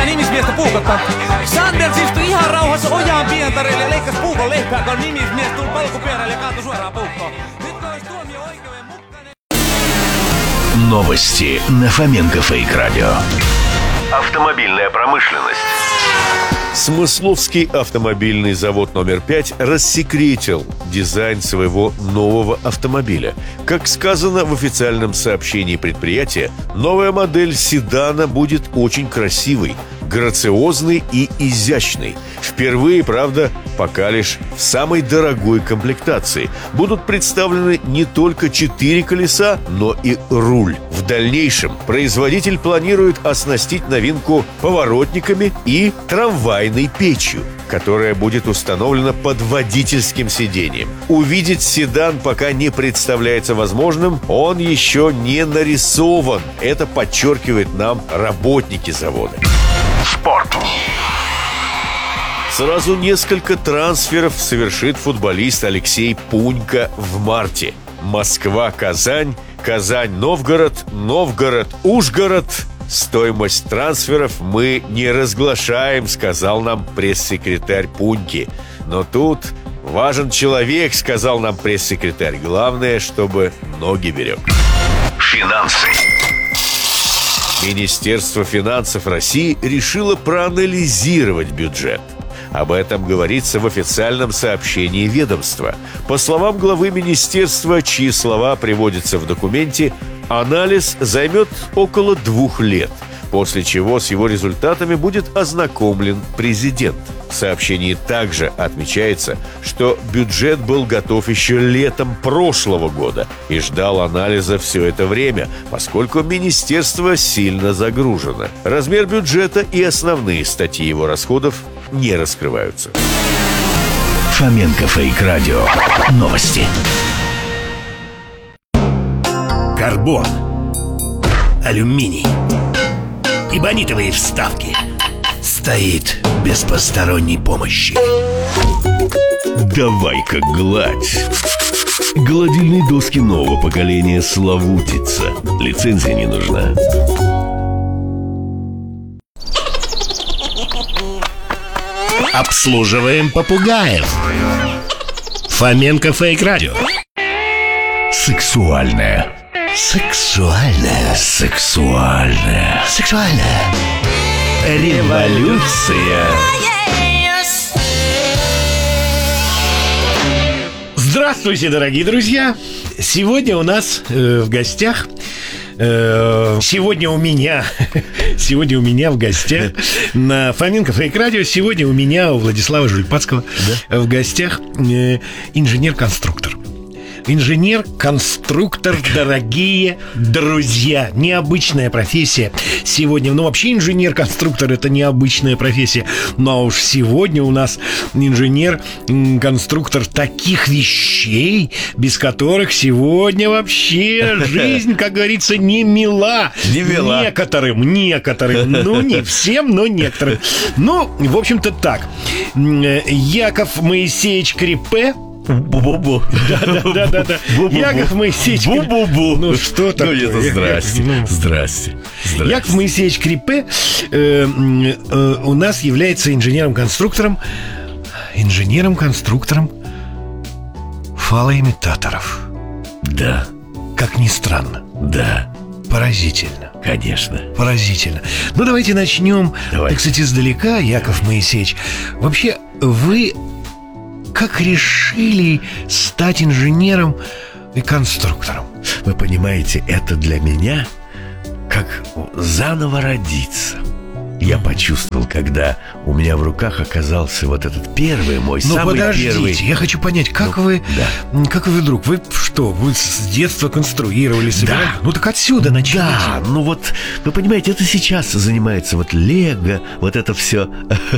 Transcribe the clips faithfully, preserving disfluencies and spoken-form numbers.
mitään nimismiestä puukottaa. Sanders istui ihan rauhassa ojaan pientareille ja leikkasi puukon leikkaa, kun nimismies tuli polkupyörälle ja kaatui suoraan puukkoon. Nyt kun olisi tuomio oikeuden mukainen... Новости на Фоменко Фейк Радио. Автомобильная промышленность. Смысловский автомобильный завод номер пять рассекретил дизайн своего нового автомобиля. Как сказано в официальном сообщении предприятия, новая модель седана будет очень красивой, грациозной и изящной. Впервые, правда, пока лишь в самой дорогой комплектации. Будут представлены не только четыре колеса, но и руль. В дальнейшем производитель планирует оснастить новинку поворотниками и трамвайной печью, которая будет установлена под водительским сиденьем. Увидеть седан пока не представляется возможным, он еще не нарисован. Это подчеркивает нам работники завода. Спорт. Сразу несколько трансферов совершит футболист Алексей Пунько в марте. Москва-Казань, Казань-Новгород, Новгород-Ужгород. Стоимость трансферов мы не разглашаем, сказал нам пресс-секретарь Пуньки. Но тут важен человек, сказал нам пресс-секретарь. Главное, чтобы ноги берег. Финансы. Министерство финансов России решило проанализировать бюджет. Об этом говорится в официальном сообщении ведомства. По словам главы министерства, чьи слова приводятся в документе, анализ займет около двух лет, после чего с его результатами будет ознакомлен президент. В сообщении также отмечается, что бюджет был готов еще летом прошлого года и ждал анализа все это время, поскольку министерство сильно загружено. Размер бюджета и основные статьи его расходов не раскрываются. Фоменко Фейк Радио. Новости. Карбон, алюминий, эбонитовые вставки. Стоит без посторонней помощи. Давай-ка гладь. Гладильные доски нового поколения Славутица. Лицензия не нужна. Обслуживаем попугаев. Фоменко Фейк Радио. Сексуальная. Сексуальная. Сексуальная. Сексуальная. Революция. Здравствуйте, дорогие друзья. Сегодня у нас э, в гостях э, Сегодня у меня Сегодня у меня в гостях на Фоменко Фейк Радио. Сегодня у меня, у Владислава Жульпацкого, да? В гостях э, инженер-конструктор. Инженер-конструктор, дорогие друзья. Необычная профессия сегодня. Ну, вообще инженер-конструктор — это необычная профессия. Но уж сегодня у нас инженер-конструктор таких вещей, без которых сегодня вообще жизнь, как говорится, не мила. Не мила. Некоторым, некоторым. Ну, не всем, но некоторым. Ну, в общем-то, так. Яков Моисеевич Крепе. Бу-бу-бу. Да-да-да. Яков Моисеевич Крепе. Бу-бу-бу. Ну что такое? Ну это здрасте. Ну, здрасте. Здрасте. Яков Моисеевич Крепе э, э, у нас является инженером-конструктором Инженером-конструктором фалоимитаторов. Да. Как ни странно. Да. Поразительно. Конечно. Поразительно. Ну давайте начнем, Давай. так сказать, издалека, Яков Моисеевич. Вообще, вы как решили стать инженером и конструктором? Вы понимаете, это для меня как заново родиться. Я почувствовал, когда у меня в руках оказался вот этот первый мой, ну, самый подождите, первый. Я хочу понять, как ну, вы, да. как вы вдруг, вы что, вы с детства конструировали, собирали? Да. Ну так отсюда начните. Да, ну вот, вы понимаете, это сейчас занимается вот Лего, вот это все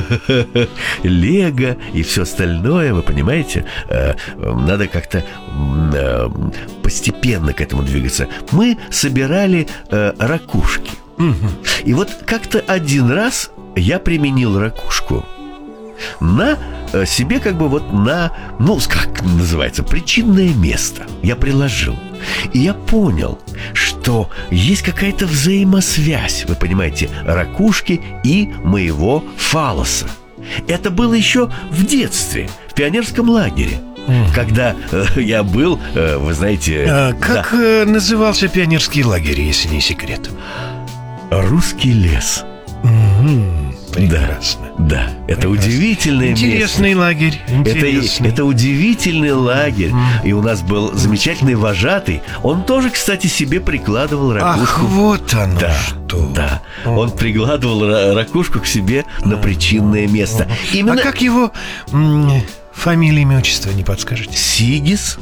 Лего и все остальное, вы понимаете, надо как-то постепенно к этому двигаться. Мы собирали ракушки. Угу. И вот как-то один раз я применил ракушку на себе, как бы вот на, ну, как называется, причинное место. Я приложил. И я понял, что что есть какая-то взаимосвязь, вы понимаете, ракушки и моего фаллоса. Это было еще в детстве, в пионерском лагере. Когда э, я был, э, вы знаете... А как да. э, назывался пионерский лагерь, если не секрет? Русский лес. Угу, прекрасно. Да, да. Это Прекрасно. Удивительное Интересный место. лагерь. Это, Интересный. это удивительный лагерь. Mm. И у нас был замечательный вожатый. Он тоже, кстати, себе прикладывал ракушку. Ах, вот оно да, что. Да, он прикладывал ракушку к себе на причинное место. Именно... А как его м- фамилия, имя, отчество, не подскажете? Сигис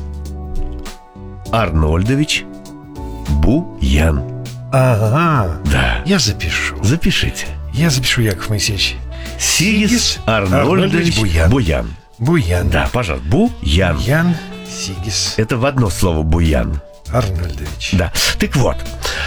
Арнольдович Буян. Ага. Да. Я запишу. Запишите. Я запишу, Яков Моисеевич. Сигис Арнольдович Буян. Буян. Буян. Да, пожалуйста. Буян. Буян Сигис Это в одно слово Буян. Арнольдович. Да. Так вот,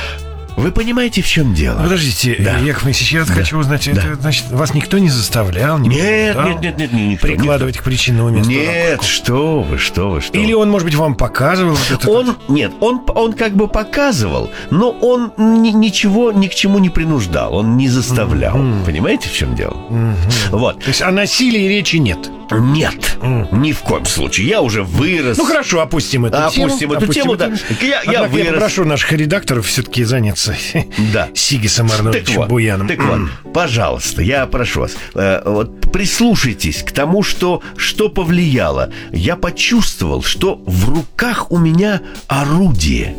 вы понимаете, в чем дело? Подождите, Да. Яков Моисеевич, я Да. хочу узнать, Да. это, значит, вас никто не заставлял? Не Нет, принуждал нет, нет, нет, никто, прикладывать никто. к причинному месту Нет, ракушку? что вы, что вы, что Или вы. он, может быть, вам показывал вот это? Он, нет, он, он как бы показывал, но он ни- ничего ни к чему не принуждал, он не заставлял. Мгм. Понимаете, в чем дело? Вот. То есть о насилии речи нет. Нет, ни в коем случае. Я уже вырос. Ну хорошо, опустим эту А, тему. опустим эту тему, да. Я- я Однако я вырос. попрошу наших редакторов все-таки заняться Да. Сигисом Так Арнольдовичем вот, Буяном. так вот, пожалуйста, я прошу вас, э, вот прислушайтесь к тому, что, что повлияло. Я почувствовал, что в руках у меня орудие.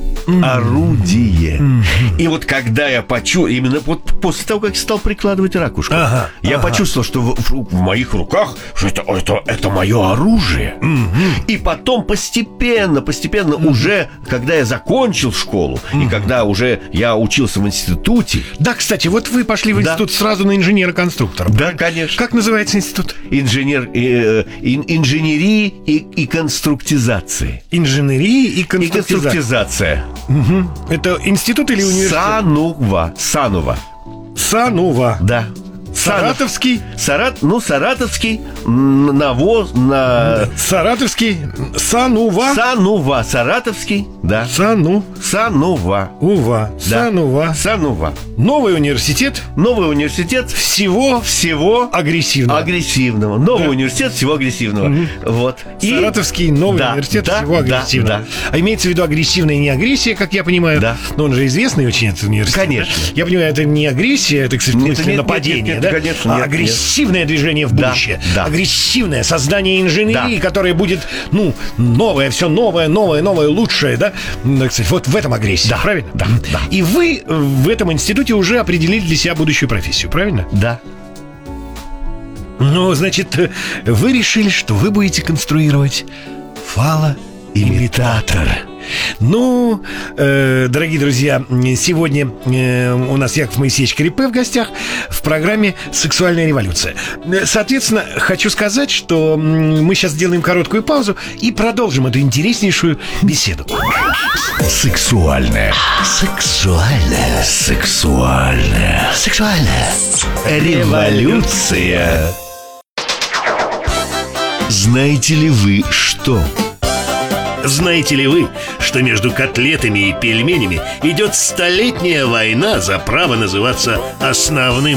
Орудие. И вот когда я почувствовал, именно вот после того, как стал прикладывать ракушку, Ага, я ага. почувствовал, что в, в- в моих руках, что это, это, это мое оружие. И потом постепенно, постепенно уже, когда я закончил школу, и когда уже я учился в институте, Да, кстати, вот вы пошли в Да. институт сразу на инженера-конструктора. Да, конечно. Как называется институт? инженер, э, ин- инженерии и, и конструктизации. Инженерии и И конструктизации. конструктизация. Мгм. Это институт или университет? Санува. Санува. Санува. Да. Санов. Саратовский. Сарат, ну, саратовский м, навоз на... Саратовский. Санува. Санува. Саратовский, да. Сану. Санува. Ува. Да. Санува. Санува. Новый университет Новый университет всего всего агрессивного. агрессивного. Новый Да. университет всего агрессивного. Вот. И- Саратовский новый Да, университет да, всего да, агрессивного. да. А имеется в виду агрессивная не агрессия, как я понимаю. Да. Но он же известный очень, этот университет. Конечно. Да? Я понимаю, это не агрессия, это, кстати, в Нет, смысле нет, нападение, нет, нет, да? конечно, а нет, агрессивное движение в Да, будущее. да. Агрессивное создание инженерии, Да. которое будет, ну, новое, все новое, новое, новое, лучшее, да? Ну, так сказать, вот в этом агрессия, Да, правильно? да, да. И вы в этом институте уже определили для себя будущую профессию, правильно? Да. Ну, значит, вы решили, что вы будете конструировать фалоимитатор. Ну, э, дорогие друзья, сегодня э, у нас Яков Моисеевич Крепе в гостях в программе «Сексуальная революция». Э, Соответственно, хочу сказать, что м, мы сейчас сделаем короткую паузу и продолжим эту интереснейшую беседу. Сексуальная. Сексуальная. Сексуальная. Сексуальная. Революция. Знаете ли вы что? Знаете ли вы, что между котлетами и пельменями идет столетняя война за право называться основным